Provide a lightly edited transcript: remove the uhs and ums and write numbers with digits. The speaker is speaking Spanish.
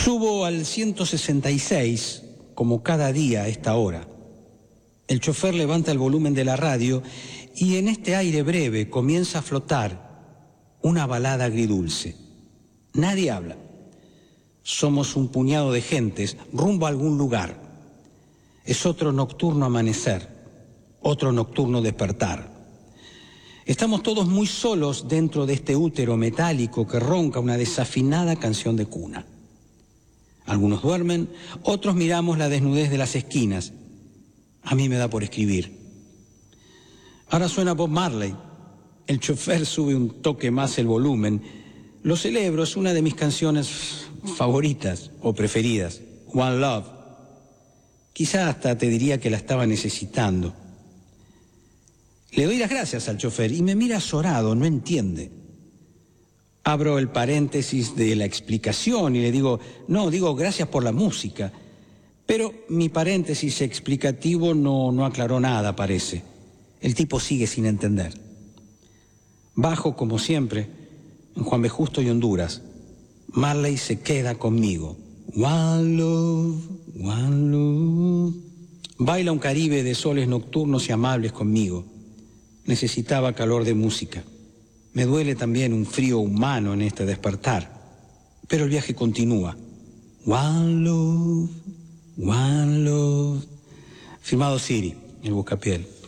Subo al 166, como cada día a esta hora. El chofer levanta el volumen de la radio y en este aire breve comienza a flotar una balada agridulce. Nadie habla. Somos un puñado de gentes rumbo a algún lugar. Es otro nocturno amanecer, otro nocturno despertar. Estamos todos muy solos dentro de este útero metálico que ronca una desafinada canción de cuna. Algunos duermen, otros miramos la desnudez de las esquinas. A mí me da por escribir. Ahora suena Bob Marley. El chofer sube un toque más el volumen. Lo celebro, es una de mis canciones favoritas o preferidas. One Love. Quizá hasta te diría que la estaba necesitando. Le doy las gracias al chofer y me mira azorado, no entiende. Abro el paréntesis de la explicación y le digo, no, digo gracias por la música. Pero mi paréntesis explicativo no aclaró nada, parece. El tipo sigue sin entender. Bajo, como siempre, en Juan B. Justo y Honduras. Marley se queda conmigo. One love, one love. Baila un Caribe de soles nocturnos y amables conmigo. Necesitaba calor de música. Me duele también un frío humano en este despertar. Pero el viaje continúa. One love, one love. Firmado Siri, el buscapiel.